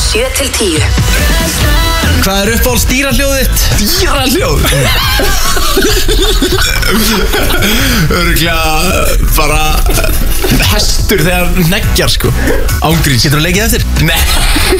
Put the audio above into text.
7-10. Hvað er uppáhalds dýrahljóð þitt? Dýrahljóð? Örugglega bara hestur þegar neggjar sko. Ángríns. Getur þú leikið eftir? Nei.